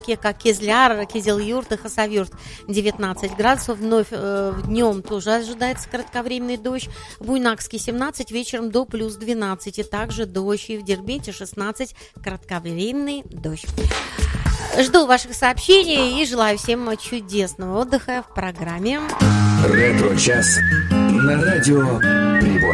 как Кизляр, Кизил-Юрт и Хасавюрт 19 градусов. Вновь днем тоже ожидается кратковременный дождь. Буйнакский 17, вечером до плюс 12. И также дождь. И в Дербенте 16, кратковременный дождь. Жду ваших сообщений и желаю всем чудесного отдыха в программе «Ретро-час» на радио Приволжье.